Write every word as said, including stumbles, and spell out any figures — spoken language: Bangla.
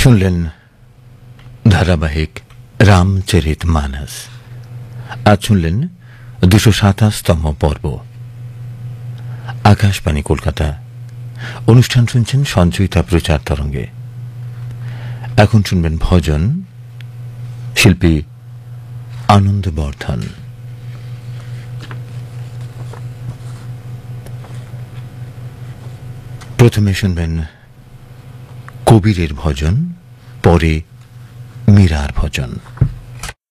শুনলেন ধারাবাহিক রামচরিতমানস। আজ শুনলেন দুশো সাতাশতম পর্ব। আকাশবাণী কলকাতা। অনুষ্ঠান শুনছেন সঞ্চয়িতা প্রচার তরঙ্গে। এখন শুনবেন ভজন, শিল্পী আনন্দবর্ধন। প্রথমে শুনবেন কবিরের ভজন, পরে মীরার ভজন।